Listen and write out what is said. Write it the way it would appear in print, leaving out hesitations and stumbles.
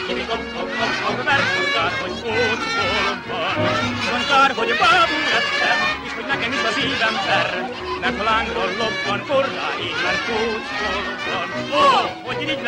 mert mondtál, hogy ócból van. Mondtál, hogy bábú lettem, és hogy nekem is az szívem per, mert ha lángról lobban, forrá én már ócból van. Ó, hogy így